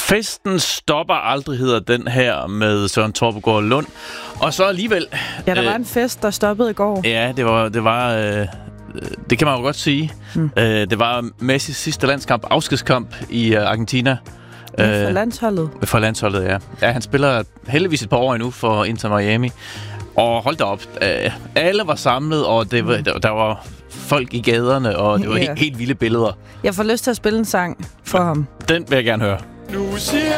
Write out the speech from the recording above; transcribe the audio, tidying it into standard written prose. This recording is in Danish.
Festen stopper aldrig, hedder den her med Søren Torpegaard Lund. Og så alligevel... Ja, der var en fest, der stoppede i går. Ja, det kan man jo godt sige. Det var Messis sidste landskamp, afskedskamp i Argentina. For landsholdet. For landsholdet, ja. Ja, han spiller heldigvis et par år endnu for Inter Miami. helt hold da op. Alle var samlet, og der var folk i gaderne, og det var helt vilde billeder. Jeg får lyst til at spille en sang for ham. Den vil jeg gerne høre. Nu siger